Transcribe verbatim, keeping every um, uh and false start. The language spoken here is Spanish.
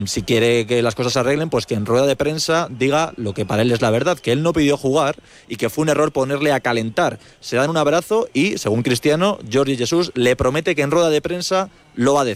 Si quiere que las cosas se arreglen, pues que en rueda de prensa diga lo que para él es la verdad, que él no pidió jugar y que fue un error ponerle a calentar. Se dan un abrazo y, según Cristiano, Jordi Jesús le promete que en rueda de prensa lo va a decir.